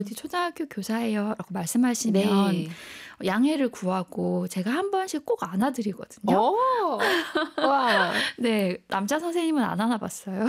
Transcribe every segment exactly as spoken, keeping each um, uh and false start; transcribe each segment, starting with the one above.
어디 초등학교 교사예요라고 말씀하시면 네. 양해를 구하고 제가 한 번씩 꼭 안아 드리거든요. 어. 와. 네. 남자 선생님은 안 안아 봤어요.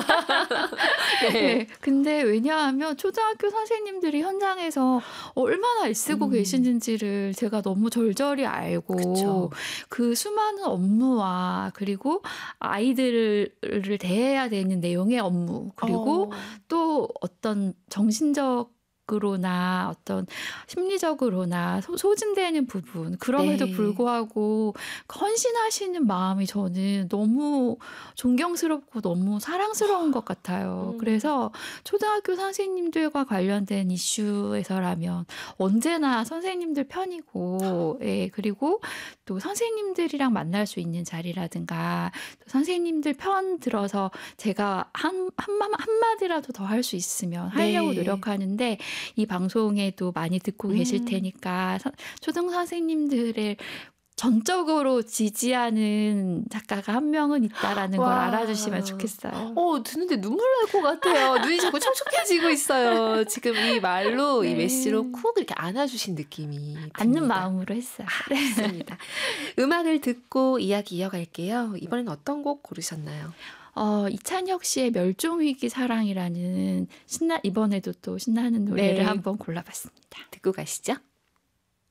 네. 네. 근데 왜냐하면 초등학교 선생님들이 현장에서 얼마나 애쓰고 음. 계시는지를 제가 너무 절절히 알고 그쵸. 그 수많은 업무와 그리고 아이들을 대해야 되는 내용의 업무 그리고 어. 또 어떤 정신적으로나 어떤 심리적으로나 소 소진되는 부분 그럼에도 네. 불구하고 헌신하시는 마음이 저는 너무 존경스럽고 너무 사랑스러운 것 같아요. 음. 그래서 초등학교 선생님들과 관련된 이슈에서라면 언제나 선생님들 편이고 예 그리고 또 선생님들이랑 만날 수 있는 자리라든가 또 선생님들 편 들어서 제가 한 한마 한마디라도 더 할 수 있으면 하려고 네. 노력하는데 이 방송에도 많이 듣고 계실 음. 테니까 선 초등 선생님들을 전적으로 지지하는 작가가 한 명은 있다라는 걸 알아주시면 와. 좋겠어요. 어 듣는데 눈물 날 것 같아요. 눈이 자꾸 촉촉해지고 있어요. 지금 이 말로 이 메시로 네. 쿡 이렇게 안아 주신 느낌이 안는 듭니다. 마음으로 했어요. 아 네. 좋습니다. 음악을 듣고 이야기 이어갈게요. 이번엔 어떤 곡 고르셨나요? 어 이찬혁 씨의 멸종위기 사랑이라는 신나 이번에도 또 신나는 노래를 네. 한번 골라 봤습니다. 듣고 가시죠.